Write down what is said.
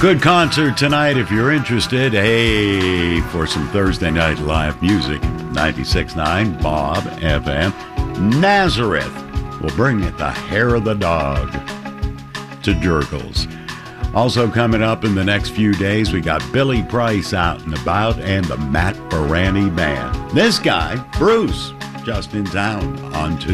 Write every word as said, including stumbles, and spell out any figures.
Good concert tonight if you're interested. Hey, for some Thursday night live music, ninety-six point nine Bob F M. Nazareth will bring it the hair of the dog to Jurgles. Also coming up in the next few days, we got Billy Price out and about and the Matt Barani Band. This guy, Bruce, just in town on Tuesday.